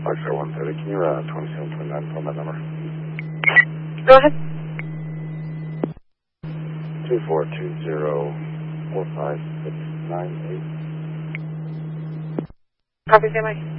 Foxtrot 130, can you 2729 for my number? Go ahead. 2420-45698. Copy, stand by.